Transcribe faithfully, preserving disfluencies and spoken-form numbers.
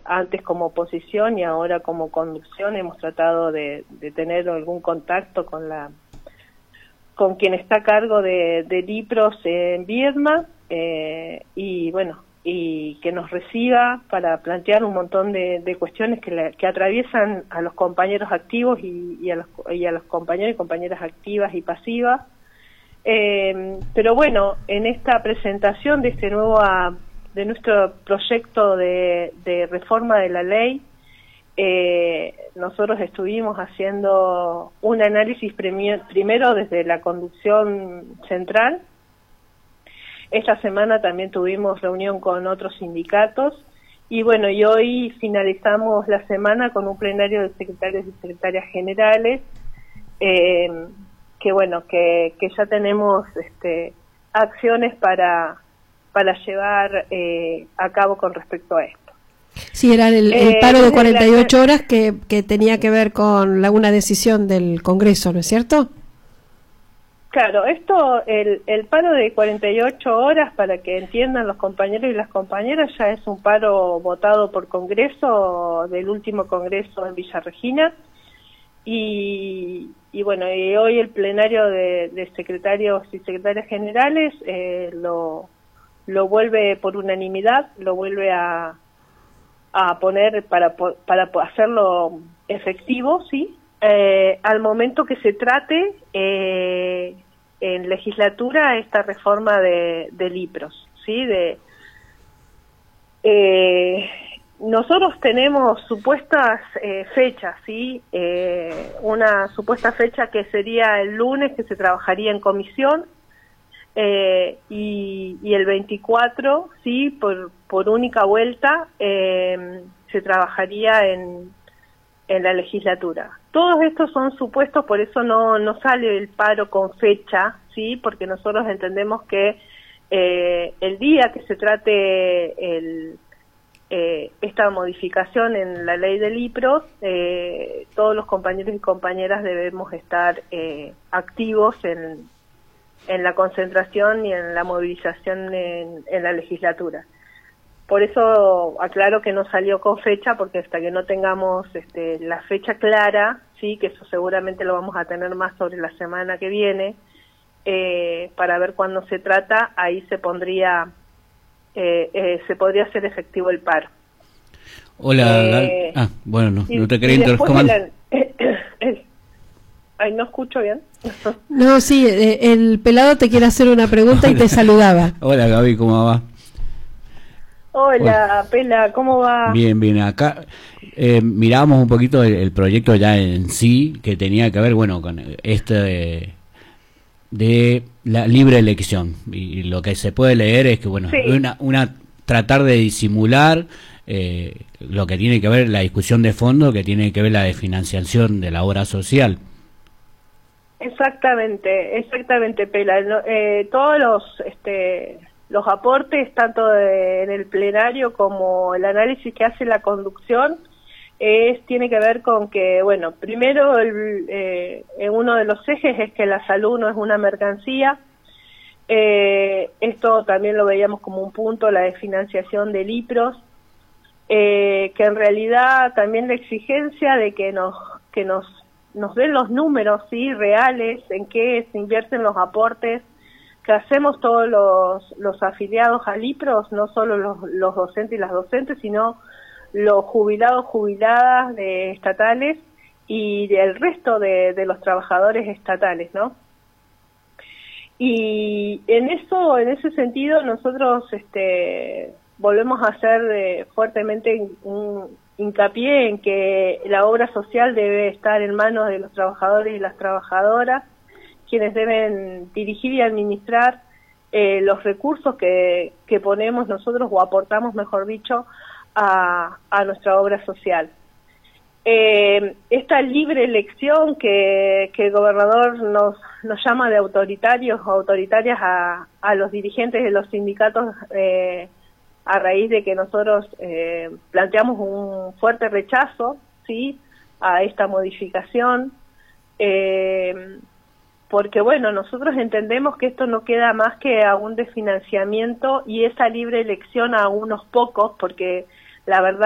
antes como oposición y ahora como conducción hemos tratado de, de tener algún contacto con la con quien está a cargo de, de Lipros en Viedma, eh, y bueno, y que nos reciba para plantear un montón de, de cuestiones que, la, que atraviesan a los compañeros activos y, y, a los, y a los compañeros y compañeras activas y pasivas. Eh, pero bueno, en esta presentación de este nuevo, de nuestro proyecto de, de reforma de la ley, eh, nosotros estuvimos haciendo un análisis primi- primero desde la conducción central. Esta semana también tuvimos reunión con otros sindicatos y bueno, y hoy finalizamos la semana con un plenario de secretarios y secretarias generales, eh, que bueno, que, que ya tenemos este, acciones para, para llevar eh, a cabo con respecto a esto. Sí, era el, el Eh, paro de cuarenta y ocho horas que, que tenía que ver con la, una decisión del Congreso, ¿no es cierto? Claro, esto, el, el paro de cuarenta y ocho horas, para que entiendan los compañeros y las compañeras, ya es un paro votado por Congreso, del último Congreso en Villa Regina, y, y bueno, y hoy el plenario de, de secretarios y secretarias generales eh, lo, lo vuelve por unanimidad, lo vuelve a, a poner para, para hacerlo efectivo, ¿sí? Eh, al momento que se trate eh, en legislatura esta reforma de, de Lipros, ¿sí? De, eh, nosotros tenemos supuestas eh, fechas, ¿sí? Eh, una supuesta fecha que sería el lunes, que se trabajaría en comisión, eh, y, y el veinticuatro, ¿sí? Por, por única vuelta eh, se trabajaría en en la legislatura. Todos estos son supuestos, por eso no, no sale el paro con fecha, ¿sí? Porque nosotros entendemos que eh, el día que se trate el, eh, esta modificación en la ley de Lipros, eh, todos los compañeros y compañeras debemos estar eh, activos en, en la concentración y en la movilización en, en la legislatura. Por eso aclaro que no salió con fecha, porque hasta que no tengamos este, la fecha clara, sí, que eso seguramente lo vamos a tener más sobre la semana que viene, eh, para ver cuándo se trata, ahí se pondría, eh, eh, se podría hacer efectivo el paro. Hola, eh, ah, bueno, no, y, no te quería interrumpir. Ay, no escucho bien. No, sí, eh, el pelado te quiere hacer una pregunta. Hola. Y te saludaba. Hola, Gaby, ¿cómo va? Hola, bueno, Pela, ¿cómo va? Bien, bien, acá eh, mirábamos un poquito el, el proyecto ya en sí, que tenía que ver, bueno, con este de, de la libre elección, y lo que se puede leer es que, bueno, sí. una, una tratar de disimular eh, lo que tiene que ver la discusión de fondo, que tiene que ver la de financiación de la obra social. Exactamente, exactamente, Pela. No, eh, todos los... este los aportes, tanto de, en el plenario como el análisis que hace la conducción, es tiene que ver con que, bueno, primero el, eh, uno de los ejes es que la salud no es una mercancía. Eh, esto también lo veíamos como un punto, la de financiación de Lipros, eh, que en realidad también la exigencia de que nos que nos nos den los números, sí, reales, en qué se invierten los aportes que hacemos todos los, los afiliados a Lipros, no solo los, los docentes y las docentes, sino los jubilados, jubiladas de estatales y del resto de, de los trabajadores estatales, ¿no? Y en eso, en ese sentido, nosotros este, volvemos a hacer eh, fuertemente un hincapié en que la obra social debe estar en manos de los trabajadores y las trabajadoras, quienes deben dirigir y administrar eh, los recursos que, que ponemos nosotros, o aportamos, mejor dicho, a, a nuestra obra social. Eh, esta libre elección que, que el gobernador nos, nos llama de autoritarios o autoritarias a, a los dirigentes de los sindicatos, eh, a raíz de que nosotros eh, planteamos un fuerte rechazo, ¿sí?, a esta modificación, eh, porque bueno, nosotros entendemos que esto no queda más que a un desfinanciamiento y esa libre elección a unos pocos, porque la verdad